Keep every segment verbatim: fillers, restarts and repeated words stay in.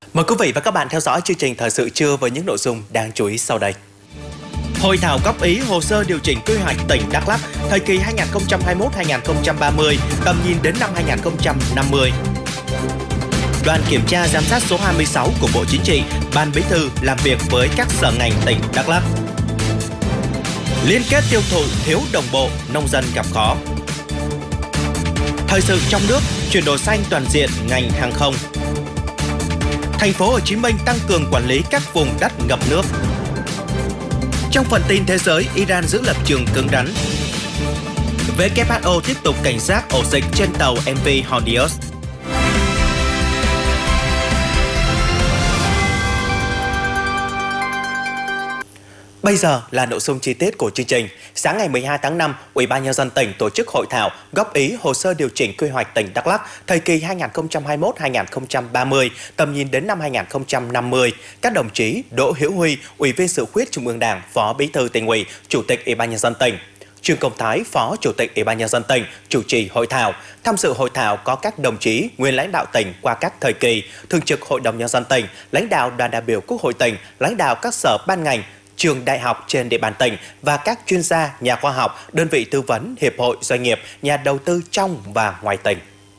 Mời quý vị và các bạn theo dõi chương trình Thời sự trưa với những nội dung đáng chú ý sau đây. Hội thảo góp ý hồ sơ điều chỉnh quy hoạch tỉnh Đắk Lắk thời kỳ hai nghìn không trăm hai mươi mốt đến hai nghìn không trăm ba mươi, tầm nhìn đến năm hai nghìn không trăm năm mươi. Đoàn kiểm tra giám sát số hai mươi sáu của Bộ Chính trị, Ban Bí thư làm việc với các sở ngành tỉnh Đắk Lắk. Liên kết tiêu thụ thiếu đồng bộ, nông dân gặp khó. Thời sự trong nước, chuyển đổi xanh toàn diện ngành hàng không. Thành phố Hồ Chí Minh tăng cường quản lý các vùng đất ngập nước. Trong phần tin thế giới, Iran giữ lập trường cứng rắn. vê kép hát o tiếp tục cảnh giác ổ dịch trên tàu em vê Hondios. Bây giờ là nội dung chi tiết của chương trình. Sáng ngày mười hai tháng năm, Ủy ban Nhân dân tỉnh tổ chức hội thảo góp ý hồ sơ điều chỉnh quy hoạch tỉnh Đắk Lắk thời kỳ hai nghìn không trăm hai mươi mốt đến hai nghìn không trăm ba mươi, tầm nhìn đến năm hai nghìn không trăm năm mươi. Các đồng chí Đỗ Hữu Huy, Ủy viên Dự khuyết Trung ương Đảng, Phó Bí thư Tỉnh ủy, Chủ tịch Ủy ban Nhân dân tỉnh, Trương Công Thái, Phó Chủ tịch Ủy ban Nhân dân tỉnh chủ trì hội thảo. Tham dự hội thảo có các đồng chí nguyên lãnh đạo tỉnh qua các thời kỳ, Thường trực Hội đồng Nhân dân tỉnh, lãnh đạo đoàn đại biểu Quốc hội tỉnh, lãnh đạo các sở ban ngành, trường đại học trên địa bàn tỉnh và các chuyên gia, nhà khoa học, đơn vị tư vấn, hiệp hội, doanh nghiệp, nhà đầu tư trong và ngoài tỉnh.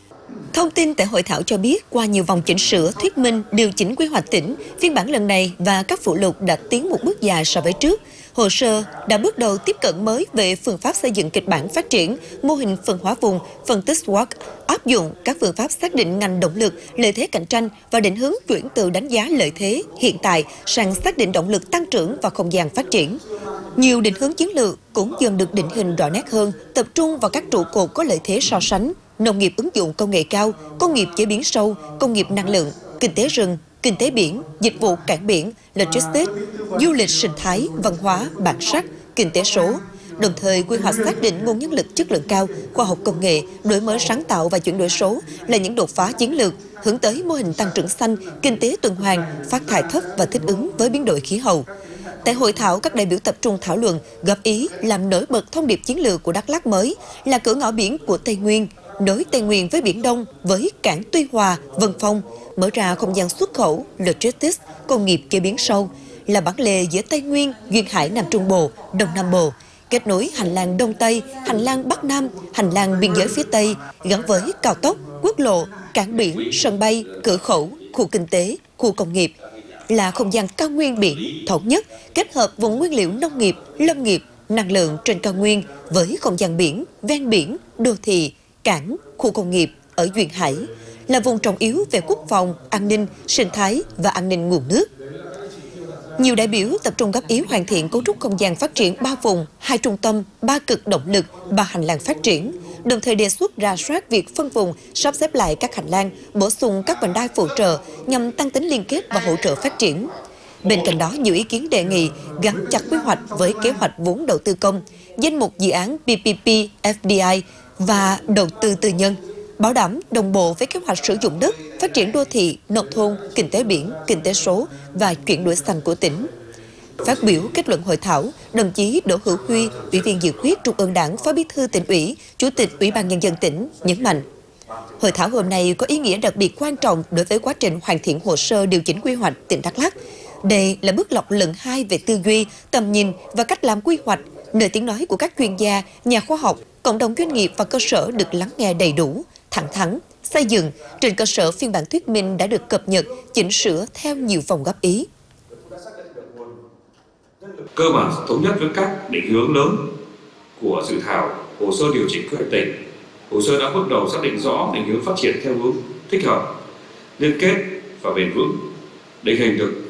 Thông tin tại hội thảo cho biết, qua nhiều vòng chỉnh sửa, thuyết minh, điều chỉnh quy hoạch tỉnh, phiên bản lần này và các phụ lục đã tiến một bước dài so với trước. Hồ sơ đã bước đầu tiếp cận mới về phương pháp xây dựng kịch bản phát triển, mô hình phân hóa vùng, phân tích SWOT, áp dụng các phương pháp xác định ngành động lực, lợi thế cạnh tranh và định hướng chuyển từ đánh giá lợi thế hiện tại sang xác định động lực tăng trưởng và không gian phát triển. Nhiều định hướng chiến lược cũng dần được định hình rõ nét hơn, tập trung vào các trụ cột có lợi thế so sánh: nông nghiệp ứng dụng công nghệ cao, công nghiệp chế biến sâu, công nghiệp năng lượng, kinh tế rừng, kinh tế biển, dịch vụ cảng biển, logistics, du lịch sinh thái, văn hóa, bản sắc, kinh tế số. Đồng thời, quy hoạch xác định nguồn nhân lực chất lượng cao, khoa học công nghệ, đổi mới sáng tạo và chuyển đổi số là những đột phá chiến lược, hướng tới mô hình tăng trưởng xanh, kinh tế tuần hoàn, phát thải thấp và thích ứng với biến đổi khí hậu. Tại hội thảo, các đại biểu tập trung thảo luận, góp ý làm nổi bật thông điệp chiến lược của Đắk Lắk mới là cửa ngõ biển của Tây Nguyên, nối Tây Nguyên với Biển Đông, với cảng Tuy Hòa, Vân Phong, mở ra không gian xuất khẩu, logistics, công nghiệp chế biến sâu, là bản lề giữa Tây Nguyên, Duyên Hải Nam Trung Bộ, Đông Nam Bộ, kết nối hành lang Đông Tây, hành lang Bắc Nam, hành lang biên giới phía Tây, gắn với cao tốc, quốc lộ, cảng biển, sân bay, cửa khẩu, khu kinh tế, khu công nghiệp, là không gian cao nguyên biển thống nhất, kết hợp vùng nguyên liệu nông nghiệp, lâm nghiệp, năng lượng trên cao nguyên với không gian biển, ven biển, đô thị, cảng, khu công nghiệp ở Duyên Hải, là vùng trọng yếu về quốc phòng, an ninh, sinh thái và an ninh nguồn nước. Nhiều đại biểu tập trung góp ý hoàn thiện cấu trúc không gian phát triển ba vùng, hai trung tâm, ba cực động lực, ba hành lang phát triển, đồng thời đề xuất rà soát việc phân vùng, sắp xếp lại các hành lang, bổ sung các vành đai phụ trợ nhằm tăng tính liên kết và hỗ trợ phát triển. Bên cạnh đó, nhiều ý kiến đề nghị gắn chặt quy hoạch với kế hoạch vốn đầu tư công, danh mục dự án pê pê pê, ép đê i và đầu tư tư nhân, bảo đảm đồng bộ với kế hoạch sử dụng đất, phát triển đô thị, nông thôn, kinh tế biển, kinh tế số và chuyển đổi xanh của tỉnh. Phát biểu kết luận hội thảo, đồng chí Đỗ Hữu Huy, Ủy viên Dự khuyết Trung ương Đảng, Phó Bí thư Tỉnh ủy, Chủ tịch Ủy ban Nhân dân tỉnh nhấn mạnh, hội thảo hôm nay có ý nghĩa đặc biệt quan trọng đối với quá trình hoàn thiện hồ sơ điều chỉnh quy hoạch tỉnh Đắk Lắk. Đây là bước lọc lần hai về tư duy, tầm nhìn và cách làm quy hoạch, nơi tiếng nói của các chuyên gia, nhà khoa học, cộng đồng doanh nghiệp và cơ sở được lắng nghe đầy đủ, thẳng thắn, xây dựng trên cơ sở phiên bản thuyết minh đã được cập nhật, chỉnh sửa theo nhiều vòng góp ý. Cơ bản thống nhất với các định hướng lớn của dự thảo hồ sơ điều chỉnh quy hoạch tỉnh. Hồ sơ đã bước đầu xác định rõ định hướng phát triển theo hướng thích hợp, liên kết và bền vững, định hình được